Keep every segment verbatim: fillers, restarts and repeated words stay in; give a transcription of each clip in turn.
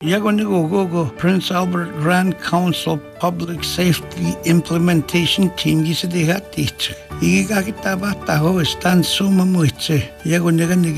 Yago Prince Albert Grand Council Public Safety Implementation Team gisidiha teach. Iga kitaba taho stan suma muitse. Yago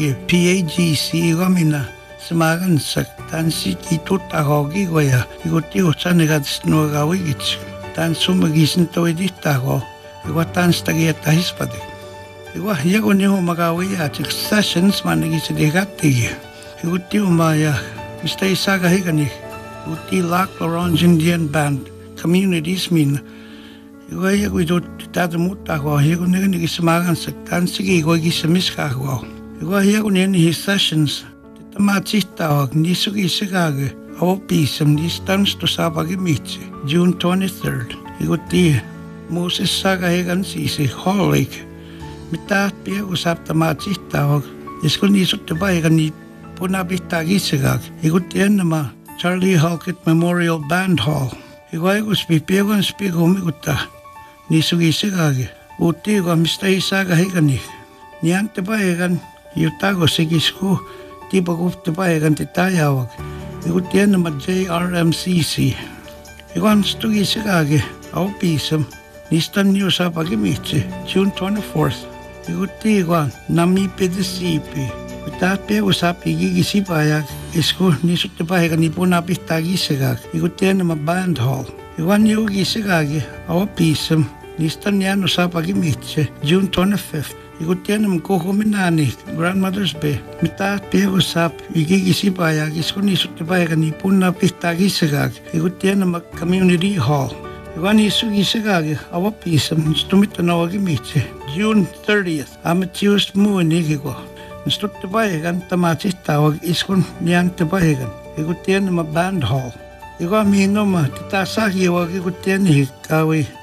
P A G C gomina. Semagan sak tansi kitu taho gigoya. Iguti utsanigat snogawigich. Tan suma gisin toidi taho. Iwa tan stagia tahispade. Iwa yago niho magawiya chik sessions managisidiha tige. Iguti umaya. Mister Isaga Higani, Uti Lac Laurence Indian Band, communities mean. You go we do Tadamutago, he would never get some agans, Tansigi, go get some miskago. You go here in his sessions, the Matita, Nisugi Sigage, our piece, and these turns to Sabagimichi, June twenty-third. You got the Moses Saga Higan Sisi, Hall Lake. Mitat Pia was up the Matita, is going to buy a Puna Bitagisiga, Igutianama, Charlie Halkett Memorial Band Hall. Iguagus Pipiagan Spigumiguta, Nisugi Sigagi, Utigo Mister Isaga Higani, Niantebaegan, Utago Sigisku, Tibaguf Tebaegan Titayawak, Igutianama J R M C C. Igon Stugi Sigagi, Aupisum, Nistan News Apagimichi, June twenty-fourth. Igutigo Nami Pedisipi. Tapi usap igigisi payak isko nisut tepahe kan ipuna pistagi segag ikutian nama band hall iwan yugi segagi awa pisem nistan yan usap agi mitse June twenty-fifth ikutian nama kohominani grandmother's bay mita pe usap igigisi payak isko nisut tepahe kan ipuna pistagi segag ikutian nama community hall iwan isugi segagi awa pisem stumita na agi mitse June thirtieth amateurs mu nigigo Stot tebahegan tamatis tawag iskon niyan tebahegan. Ikutian nama band hall. Iko amino ma titasaki wag ikutian hikawi